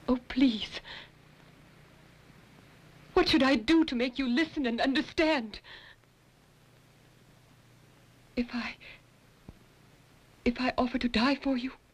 Oh, please. What should I do to make you listen and understand? If I offer to die for you?